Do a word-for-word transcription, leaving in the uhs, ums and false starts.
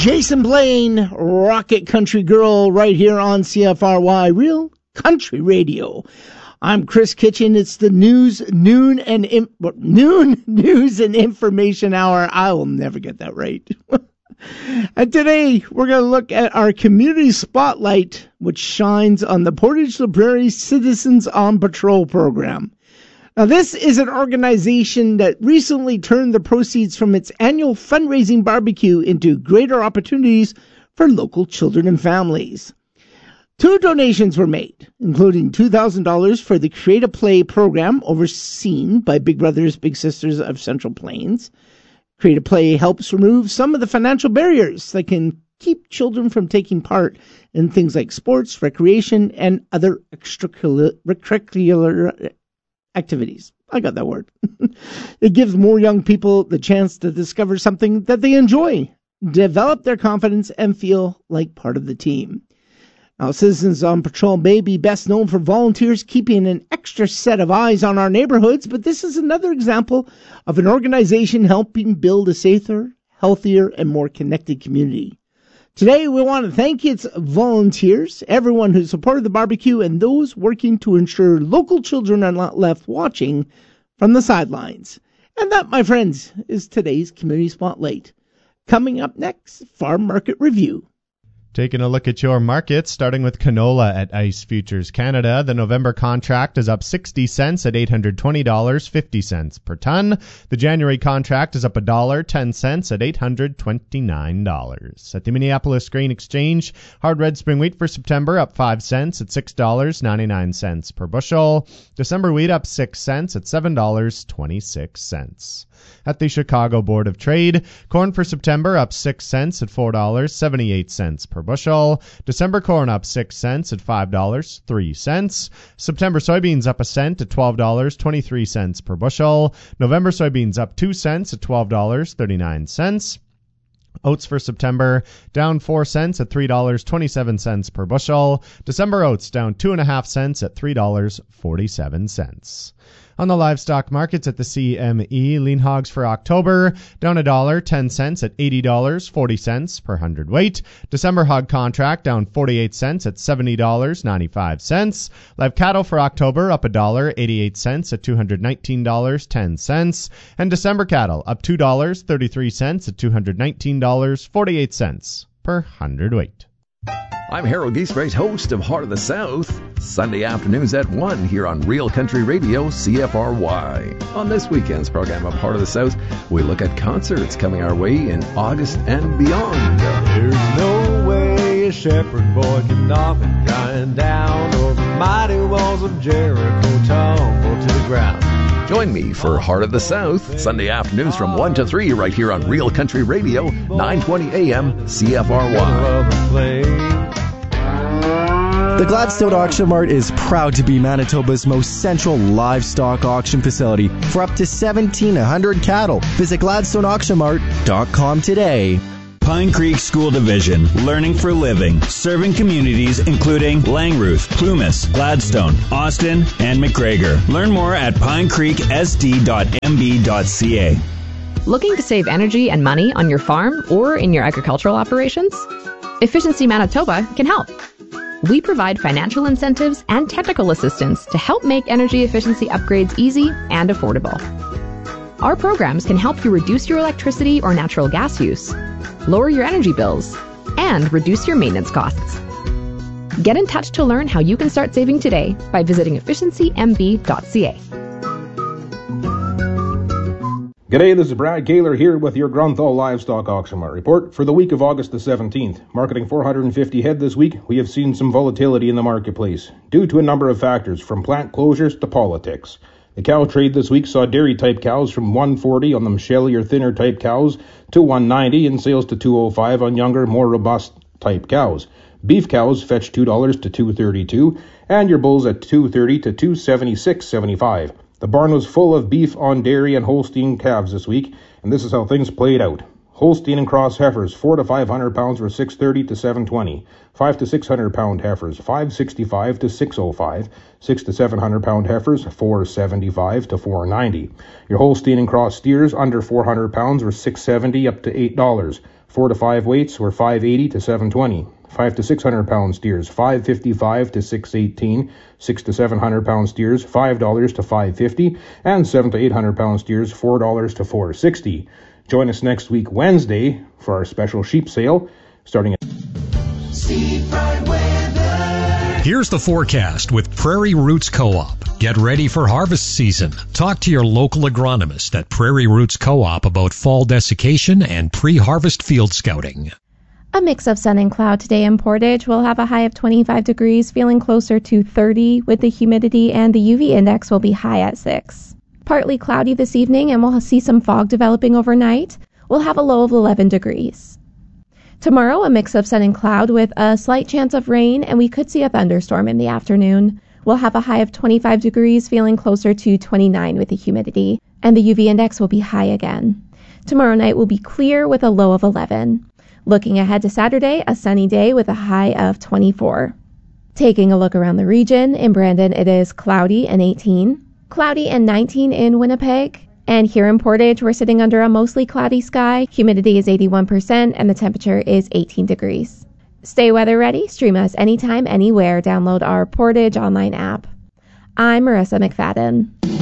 Jason Blaine, Rocket Country Girl, right here on C F R Y, Real Country Radio. I'm Chris Kitchen. It's the news, noon and in, noon news and information hour. I will never get that right. And today we're going to look at our community spotlight, which shines on the Portage la Prairie Citizens on Patrol program. Now, this is an organization that recently turned the proceeds from its annual fundraising barbecue into greater opportunities for local children and families. Two donations were made, including two thousand dollars for the Create a Play program overseen by Big Brothers Big Sisters of Central Plains. Create a Play helps remove some of the financial barriers that can keep children from taking part in things like sports, recreation, and other extracurricular activities. I got that word. It gives more young people the chance to discover something that they enjoy, develop their confidence, and feel like part of the team. Now, Citizens on Patrol may be best known for volunteers keeping an extra set of eyes on our neighborhoods, but this is another example of an organization helping build a safer, healthier, and more connected community. Today, we want to thank its volunteers, everyone who supported the barbecue, and those working to ensure local children are not left watching from the sidelines. And that, my friends, is today's Community Spotlight. Coming up next, Farm Market Review. Taking a look at your markets, starting with canola at ICE Futures Canada. The November contract is up sixty cents at eight hundred twenty dollars and fifty cents per ton. The January contract is up one dollar and ten cents at eight hundred twenty-nine dollars. At the Minneapolis Grain Exchange, hard red spring wheat for September up five cents at six dollars and ninety-nine cents per bushel. December wheat up six cents at seven dollars and twenty-six cents. At the Chicago Board of Trade, corn for September up six cents at four dollars and seventy-eight cents per bushel. December corn up six cents at five dollars and three cents. September soybeans up a cent at twelve dollars and twenty-three cents per bushel. November soybeans up two cents at twelve dollars and thirty-nine cents. Oats for September down four cents at three dollars and twenty-seven cents per bushel. December oats down two point five cents at three dollars and forty-seven cents. On the livestock markets at the C M E, lean hogs for October down a dollar and ten cents at eighty dollars and forty cents per hundredweight. December hog contract down forty-eight cents at seventy dollars and ninety-five cents. Live cattle for October up a dollar and eighty-eight cents at two hundred nineteen dollars and ten cents. And December cattle up two dollars and thirty-three cents at two hundred nineteen dollars and forty-eight cents per hundredweight. I'm Harold Giesbrecht, host of Heart of the South, Sunday afternoons at one here on Real Country Radio, C F R Y. On this weekend's program of Heart of the South, we look at concerts coming our way in August and beyond. There's no way a shepherd boy can knock and grind down, or the mighty walls of Jericho tumble to the ground. Join me for Heart of the South, Sunday afternoons from one to three right here on Real Country Radio, nine twenty A M, C F R Y. The Gladstone Auction Mart is proud to be Manitoba's most central livestock auction facility for up to seventeen hundred cattle. Visit gladstone auction mart dot com today. Pine Creek School Division, learning for living, serving communities including Langruth, Plumas, Gladstone, Austin, and McGregor. Learn more at pine creek s d dot m b dot c a. Looking to save energy and money on your farm or in your agricultural operations? Efficiency Manitoba can help. We provide financial incentives and technical assistance to help make energy efficiency upgrades easy and affordable. Our programs can help you reduce your electricity or natural gas use, lower your energy bills, and reduce your maintenance costs. Get in touch to learn how you can start saving today by visiting efficiency m b dot c a. G'day, this is Brad Gaylor here with your Grunthal Livestock Auction Mart report for the week of August the seventeenth. Marketing four hundred fifty head this week, we have seen some volatility in the marketplace due to a number of factors, from plant closures to politics. The cow trade this week saw dairy-type cows from one forty on the Michelli or thinner-type cows to one ninety, and sales to two oh five on younger, more robust-type cows. Beef cows fetched two dollars to two thirty-two, and your bulls at two thirty to two seventy-six seventy-five. The barn was full of beef on dairy and Holstein calves this week, and this is how things played out. Holstein and Cross heifers, four to five hundred pounds were six thirty to seven twenty. Five to six hundred pound heifers, five sixty-five to six oh five. Six to seven hundred pound heifers, four seventy-five to four ninety. Your Holstein and Cross steers under four hundred pounds were six seventy up to eight dollars. Four to five weights were five eighty to seven twenty. Five to six hundred pound steers, five fifty-five to six eighteen. Six to seven hundred pound steers, five dollars to five fifty, and seven to eight hundred pound steers, four dollars to four sixty. Join us next week Wednesday for our special sheep sale, starting at Seafront weather. Here's the forecast with Prairie Roots Co-op. Get ready for harvest season. Talk to your local agronomist at Prairie Roots Co-op about fall desiccation and pre-harvest field scouting. A mix of sun and cloud today in Portage. We'll have a high of twenty-five degrees, feeling closer to thirty with the humidity, and the U V index will be high at six. Partly cloudy this evening, and we'll see some fog developing overnight. We'll have a low of eleven degrees. Tomorrow, a mix of sun and cloud with a slight chance of rain, and we could see a thunderstorm in the afternoon. We'll have a high of twenty-five degrees, feeling closer to twenty-nine with the humidity, and the U V index will be high again. Tomorrow night will be clear with a low of eleven. Looking ahead to Saturday, a sunny day with a high of twenty-four. Taking a look around the region, in Brandon it is cloudy and eighteen. Cloudy and nineteen in Winnipeg. And here in Portage, we're sitting under a mostly cloudy sky. Humidity is eighty-one percent and the temperature is eighteen degrees. Stay weather ready. Stream us anytime, anywhere. Download our Portage online app. I'm Marissa McFadden.